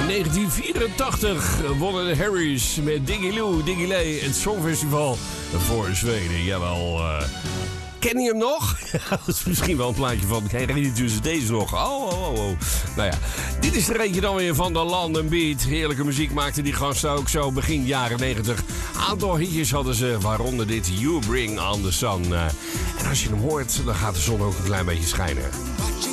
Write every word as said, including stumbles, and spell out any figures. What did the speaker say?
negentien vierentachtig wonnen de Harrys met Diggy Lou, Diggy Lee het Songfestival voor Zweden. Jawel. Uh, ken je hem nog? Dat is misschien wel een plaatje van. Herinnert u ze deze nog? Oh, oh, oh, oh. Nou ja, dit is er eentje dan weer van de London Beat. Heerlijke muziek maakten die gasten ook zo begin jaren negentig. Aantal hitjes hadden ze, waaronder dit You Bring on the Sun. Uh, en als je hem hoort, dan gaat de zon ook een klein beetje schijnen.